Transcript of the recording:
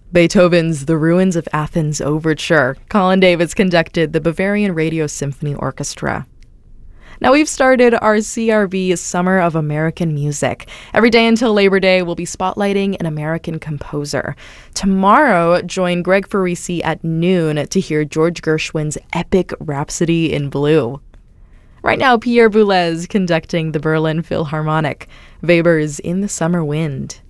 Beethoven's The Ruins of Athens Overture. Colin Davis conducted the Bavarian Radio Symphony Orchestra. Now we've started our CRB Summer of American Music. Every day until Labor Day, we'll be spotlighting an American composer. Tomorrow, join Greg Farisi at noon to hear George Gershwin's epic Rhapsody in Blue. Right now, Pierre Boulez conducting the Berlin Philharmonic. Weber's In the Summer Wind.